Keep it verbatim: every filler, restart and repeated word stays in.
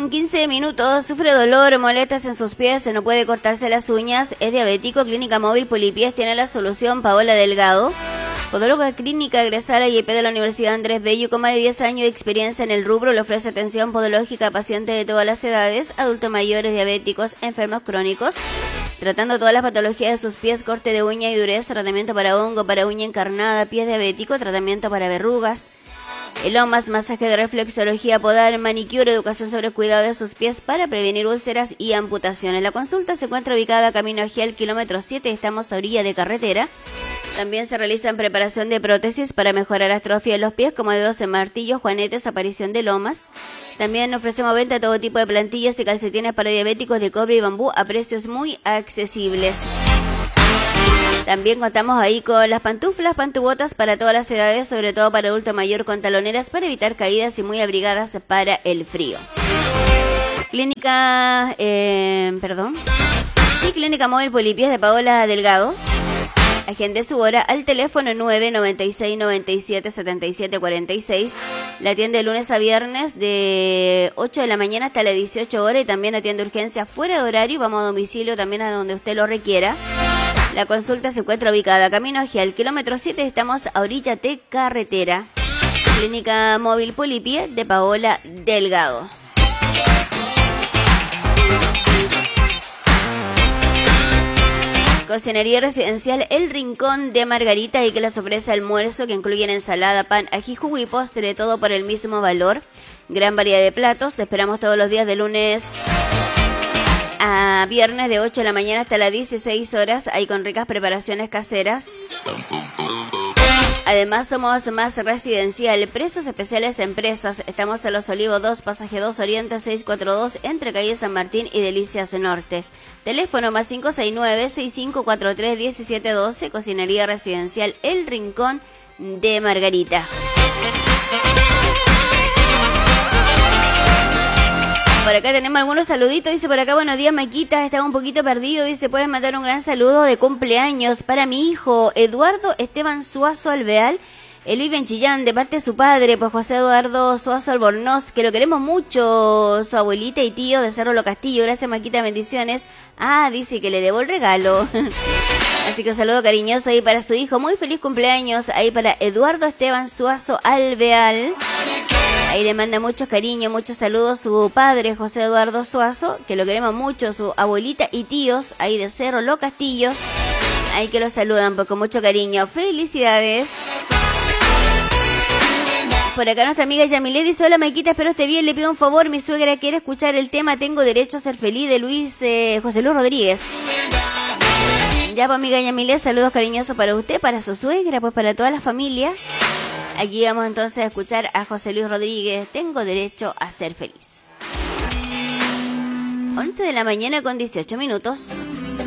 con quince minutos. Sufre dolor, molestias en sus pies, no puede cortarse las uñas, es diabético. Clínica Móvil Polipies tiene la solución. Paola Delgado, podóloga clínica egresada y I P de la Universidad Andrés Bello, con más de diez años de experiencia en el rubro. Le ofrece atención podológica a pacientes de todas las edades, adultos mayores, diabéticos, enfermos crónicos, tratando todas las patologías de sus pies, corte de uña y dureza, tratamiento para hongo, para uña encarnada, pies diabético, tratamiento para verrugas, elomas, masaje de reflexología, podar, manicure, educación sobre el cuidado de sus pies para prevenir úlceras y amputaciones. La consulta se encuentra ubicada camino a Giel, kilómetro siete, estamos a orilla de carretera. También se realizan preparación de prótesis para mejorar la atrofia de los pies, como dedos en martillos, juanetes, aparición de lomas. También ofrecemos venta de todo tipo de plantillas y calcetines para diabéticos de cobre y bambú a precios muy accesibles. También contamos ahí con las pantuflas, pantubotas para todas las edades, sobre todo para adulto mayor, con taloneras para evitar caídas y muy abrigadas para el frío. Clínica, eh, perdón. Sí, Clínica Móvil Polipies de Paola Delgado. Agende su hora al teléfono nueve noventa y seis, noventa y siete, setenta y siete cuarenta y seis. La atiende de lunes a viernes de ocho de la mañana hasta las dieciocho horas y también atiende urgencias fuera de horario. Vamos a domicilio también a donde usted lo requiera. La consulta se encuentra ubicada camino hacia el kilómetro siete, estamos a orilla de carretera. Clínica Móvil Polipies de Paola Delgado. Cocinería residencial El Rincón de Margarita, y que les ofrece almuerzo que incluyen ensalada, pan, ají, jugo y postre, todo por el mismo valor. Gran variedad de platos. Te esperamos todos los días de lunes a viernes de ocho de la mañana hasta las dieciséis horas, ahí con ricas preparaciones caseras. Además somos más residencial, precios especiales empresas. Estamos en Los Olivos dos, pasaje dos Oriente seiscientos cuarenta y dos, entre calle San Martín y Delicias Norte. Teléfono más cinco seis nueve, seis cinco cuatro tres, uno siete uno dos, Cocinería Residencial El Rincón de Margarita. Por acá tenemos algunos saluditos. Dice por acá, buenos días Maquita, estaba un poquito perdido. Dice, puedes mandar un gran saludo de cumpleaños para mi hijo Eduardo Esteban Suazo Alveal. Él vive en Chillán, de parte de su padre, pues José Eduardo Suazo Albornoz, que lo queremos mucho, su abuelita y tío de Cerro Lo Castillo. Gracias Maquita, bendiciones. Ah, dice que le debo el regalo. Así que un saludo cariñoso ahí para su hijo. Muy feliz cumpleaños ahí para Eduardo Esteban Suazo Alveal. Ahí le manda muchos cariños, muchos saludos su padre, José Eduardo Suazo, que lo queremos mucho, su abuelita y tíos, ahí de Cerro Lo Castillo, ahí que lo saludan pues, con mucho cariño. ¡Felicidades! Por acá nuestra amiga Yamilé dice, hola Maikita, espero esté bien, le pido un favor, mi suegra quiere escuchar el tema Tengo Derecho a Ser Feliz de Luis eh, José Luis Rodríguez. Ya pues amiga Yamilé, saludos cariñosos para usted, para su suegra, pues para toda la familia. Aquí vamos entonces a escuchar a José Luis Rodríguez, Tengo Derecho a Ser Feliz. once de la mañana con dieciocho minutos.